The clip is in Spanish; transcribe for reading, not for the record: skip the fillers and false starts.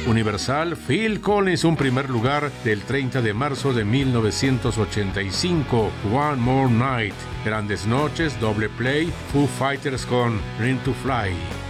Universal, Phil Collins, un primer lugar del 30 de marzo de 1985, One More Night. Grandes noches, doble play, Foo Fighters con Learn to Fly.